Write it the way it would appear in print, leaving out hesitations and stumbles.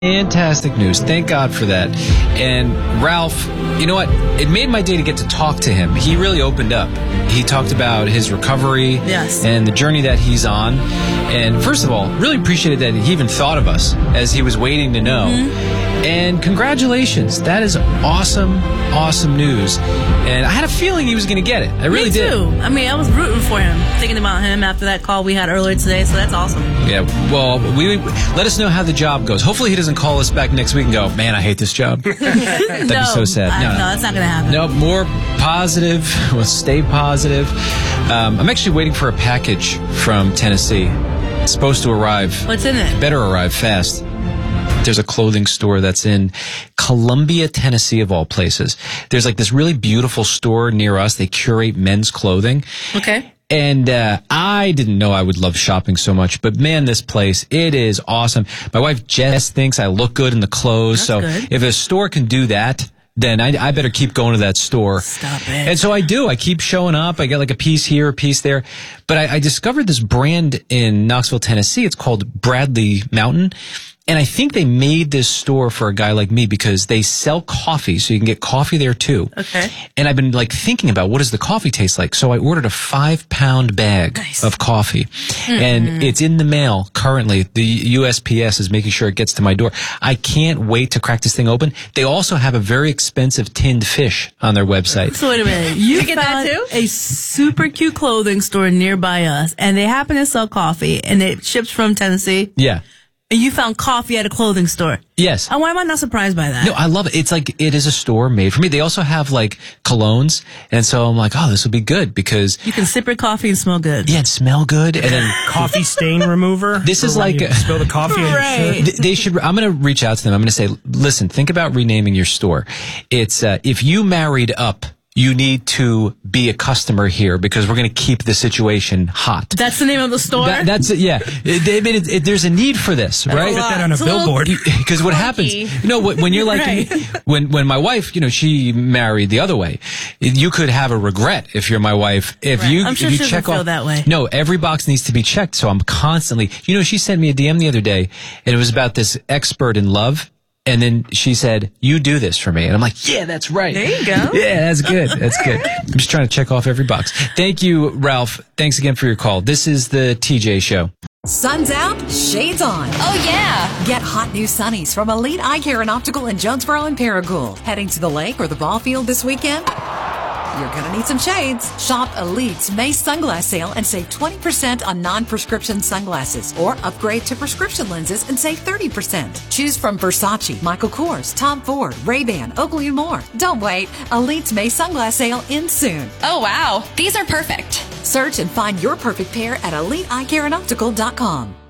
Fantastic news. Thank God for that. And Ralph, you know what? It made my day to get to talk to him. He really opened up. He talked about his recovery and the journey that he's on. And first of all, really appreciated that he even thought of us as he was waiting to know. And congratulations. That is awesome, awesome news. And I had a feeling he was going to get it. I really did. Me too. I mean, I was rooting for him, thinking about him after that call we had earlier today, so that's awesome. Yeah, well, let us know how the job goes. Hopefully he doesn't call us back next week and go, man, I hate this job. That'd be so sad. No, that's not going to happen. No, more positive. We'll stay positive. I'm actually waiting for a package from Tennessee. It's supposed to arrive. What's in it? Better arrive fast. There's a clothing store that's in Columbia, Tennessee, of all places. There's like this really beautiful store near us. They curate men's clothing. Okay. And I didn't know I would love shopping so much, but man, this place, it is awesome. My wife Jess thinks I look good in the clothes. That's good. If a store can do that, then I better keep going to that store. Stop it. And so I do. I keep showing up. I get like a piece here, a piece there. But I discovered this brand in Knoxville, Tennessee. It's called Bradley Mountain. And I think they made this store for a guy like me because they sell coffee, so you can get coffee there too. Okay. And I've been like thinking about what does the coffee taste like. So I ordered a 5-pound bag of coffee. And it's in the mail currently. The USPS is making sure it gets to my door. I can't wait to crack this thing open. They also have a very expensive tinned fish on their website. So wait a minute. You get that too? A super cute clothing store nearby us, and they happen to sell coffee, and it ships from Tennessee. Yeah. And you found coffee at a clothing store. Yes. And why am I not surprised by that? No, I love it. It's like, it is a store made for me. They also have like colognes. And so I'm like, oh, this will be good because you can sip your coffee and smell good. Yeah, and smell good. And then coffee stain remover. This is like, spill the coffee on your shirt. They should, I'm going to reach out to them. I'm going to say, listen, think about renaming your store. It's, if you married up, you need to be a customer here because we're going to keep the situation hot. That's the name of the store? That's it, yeah. They made it, there's a need for this, right? Put that on a billboard. Because what happens, you know, when you're like, when my wife, you know, she married the other way, you could have a regret if you're my wife. If you, I'm sure if you she check doesn't feel that way. No, every box needs to be checked. So I'm constantly, you know, she sent me a DM the other day and it was about this expert in love. And then she said, you do this for me. And I'm like, yeah, that's right. There you go. Yeah, that's good. That's good. I'm just trying to check off every box. Thank you, Ralph. Thanks again for your call. This is the TJ Show. Sun's out, shades on. Oh, yeah. Get hot new sunnies from Elite Eye Care and Optical in Jonesboro and Paragould. Heading to the lake or the ball field this weekend? You're going to need some shades. Shop Elite's May sunglass sale and save 20% on non-prescription sunglasses. Or upgrade to prescription lenses and save 30%. Choose from Versace, Michael Kors, Tom Ford, Ray-Ban, Oakley, and more. Don't wait. Elite's May sunglass sale ends soon. Oh, wow. These are perfect. Search and find your perfect pair at EliteEyeCareandOptical.com.